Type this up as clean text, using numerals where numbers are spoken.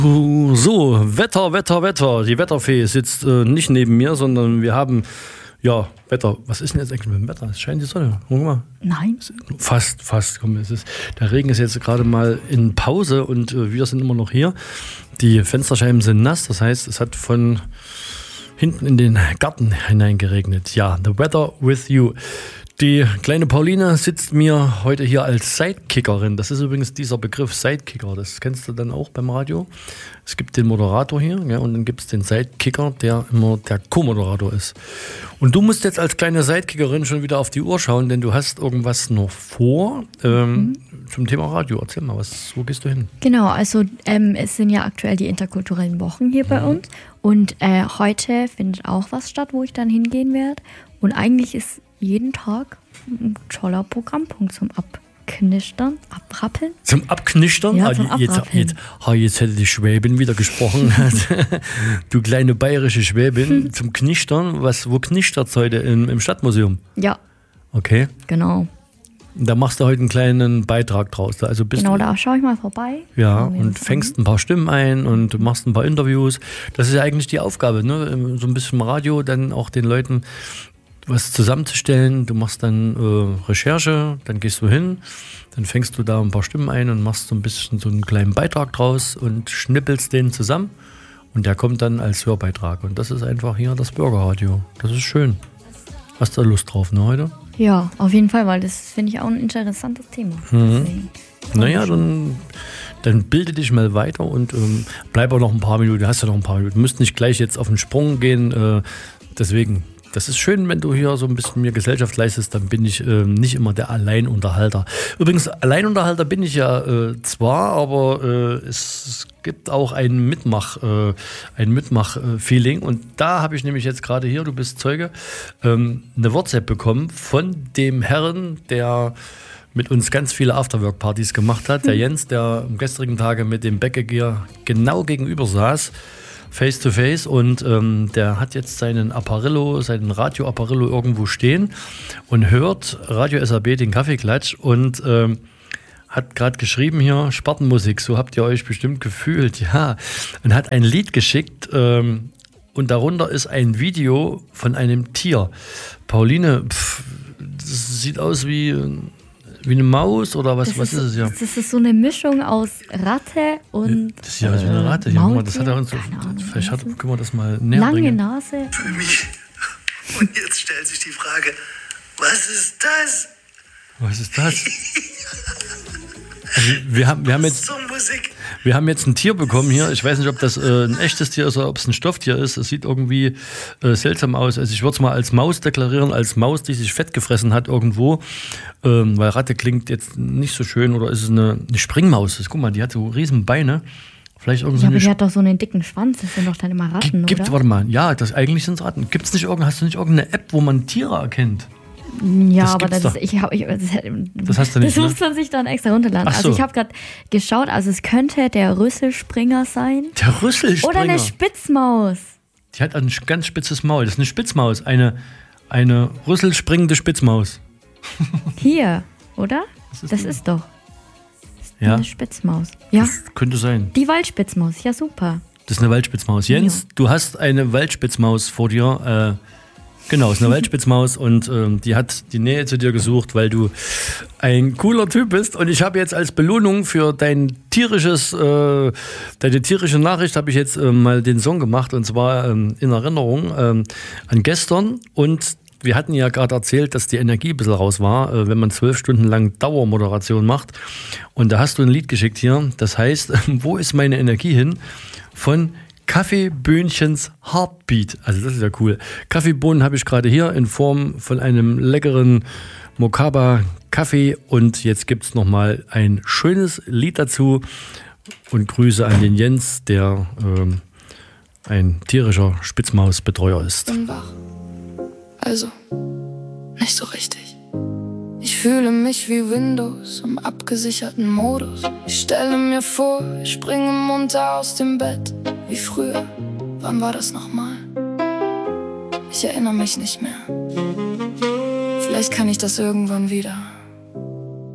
So, Wetter. Die Wetterfee sitzt nicht neben mir, sondern wir haben, Wetter. Was ist denn jetzt eigentlich mit dem Wetter? Es scheint die Sonne. Guck mal. Nein. Fast. Komm, der Regen ist jetzt gerade mal in Pause und wir sind immer noch hier. Die Fensterscheiben sind nass, das heißt, es hat von hinten in den Garten hineingeregnet. Ja, the weather with you. Die kleine Pauline sitzt mir heute hier als Sidekickerin. Das ist übrigens dieser Begriff Sidekicker. Das kennst du dann auch beim Radio. Es gibt den Moderator hier, ja, und dann gibt es den Sidekicker, der immer der Co-Moderator ist. Und du musst jetzt als kleine Sidekickerin schon wieder auf die Uhr schauen, denn du hast irgendwas noch vor zum Thema Radio. Erzähl mal, wo gehst du hin? Genau, also es sind ja aktuell die interkulturellen Wochen hier bei uns. Und heute findet auch was statt, wo ich dann hingehen werde. Und eigentlich ist jeden Tag ein toller Programmpunkt zum Abknistern, Abrappeln. Zum Abknistern? Ja, zum Abrappeln. Jetzt hätte die Schwäbin wieder gesprochen. Du kleine bayerische Schwäbin. Zum Knistern. Wo knistert es heute im Stadtmuseum? Ja. Okay. Genau. Da machst du heute einen kleinen Beitrag draus. Also genau, da schaue ich mal vorbei. Ja, und fängst ein paar Stimmen ein und machst ein paar Interviews. Das ist ja eigentlich die Aufgabe, ne? So ein bisschen Radio, dann auch den Leuten was zusammenzustellen. Du machst dann Recherche, dann gehst du hin, dann fängst du da ein paar Stimmen ein und machst so ein bisschen so einen kleinen Beitrag draus und schnippelst den zusammen und der kommt dann als Hörbeitrag. Und das ist einfach hier das Bürgerradio. Das ist schön. Hast du da Lust drauf, ne, heute? Ja, auf jeden Fall, weil das finde ich auch ein interessantes Thema. Naja, dann bilde dich mal weiter und bleib auch noch ein paar Minuten. Du hast ja noch ein paar Minuten. Du musst nicht gleich jetzt auf den Sprung gehen. Deswegen, das ist schön, wenn du hier so ein bisschen mir Gesellschaft leistest, dann bin ich nicht immer der Alleinunterhalter. Übrigens, Alleinunterhalter bin ich ja zwar, aber es gibt auch ein Mitmach-Feeling. Und da habe ich nämlich jetzt gerade hier, du bist Zeuge, eine WhatsApp bekommen von dem Herrn, der mit uns ganz viele Afterwork-Partys gemacht hat. Der Jens, der am gestrigen Tage mit dem Beckegear genau gegenüber saß. Face to face und der hat jetzt seinen Radio-Apparillo irgendwo stehen und hört Radio SAB, den Kaffeeklatsch und hat gerade geschrieben hier, Spartenmusik, so habt ihr euch bestimmt gefühlt, ja, und hat ein Lied geschickt und darunter ist ein Video von einem Tier. Pauline, das sieht aus wie eine Maus oder was ist es ja? Das ist so eine Mischung aus Ratte und das ist ja wie eine Ratte. Ja, das hat er uns so, vielleicht können wir das mal näher lange bringen. Nase. Und jetzt stellt sich die Frage, was ist das? Was ist das? Also wir haben jetzt ein Tier bekommen hier. Ich weiß nicht, ob das ein echtes Tier ist oder ob es ein Stofftier ist. Es sieht irgendwie seltsam aus. Also ich würde es mal als Maus deklarieren, als Maus, die sich fett gefressen hat irgendwo. Weil Ratte klingt jetzt nicht so schön. Oder ist es eine Springmaus? Guck mal, die hat so riesen Beine. Vielleicht ja, aber die hat doch so einen dicken Schwanz. Das sind doch dann immer Ratten, oder? Warte mal. Ja, eigentlich sind es Ratten. Hast du nicht irgendeine App, wo man Tiere erkennt? Ja, aber das hast du nicht, das muss man sich dann extra runterladen. So. Also ich habe gerade geschaut, also es könnte der Rüsselspringer sein. Der Rüsselspringer? Oder eine Spitzmaus. Die hat ein ganz spitzes Maul. Das ist eine Spitzmaus. Eine rüsselspringende Spitzmaus. Hier, oder? Das ist doch eine Spitzmaus. Ja. Das könnte sein. Die Waldspitzmaus, ja super. Das ist eine Waldspitzmaus. Jens, du hast eine Waldspitzmaus vor dir. Genau, ist eine Waldspitzmaus und die hat die Nähe zu dir gesucht, weil du ein cooler Typ bist. Und ich habe jetzt als Belohnung für deine tierische Nachricht habe ich jetzt mal den Song gemacht und zwar in Erinnerung an gestern. Und wir hatten ja gerade erzählt, dass die Energie ein bisschen raus war, wenn man 12 Stunden lang Dauermoderation macht. Und da hast du ein Lied geschickt hier, das heißt, wo ist meine Energie hin? Von Kaffeeböhnchens Heartbeat. Also das ist ja cool. Kaffeebohnen habe ich gerade hier in Form von einem leckeren Moccaba Kaffee und jetzt gibt es nochmal ein schönes Lied dazu und Grüße an den Jens, der ein tierischer Spitzmausbetreuer ist. Bin wach. Also, nicht so richtig. Ich fühle mich wie Windows im abgesicherten Modus. Ich stelle mir vor, ich springe munter aus dem Bett. Wie früher, wann war das nochmal? Ich erinnere mich nicht mehr. Vielleicht kann ich das irgendwann wieder.